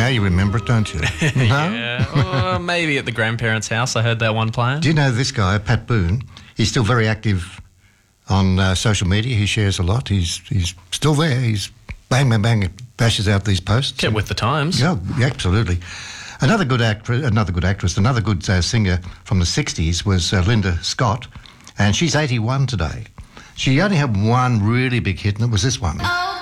Now you remember it, don't you? No? Yeah, maybe at the grandparents' house I heard that one playing. Do you know this guy, Pat Boone? He's still very active on social media. He shares a lot. He's still there. He's bang, bang, bang, bashes out these posts. Kept with the times. Yeah, absolutely. Another good actress, another good singer from the 60s was Linda Scott, and she's 81 today. She only had one really big hit, and it was this one.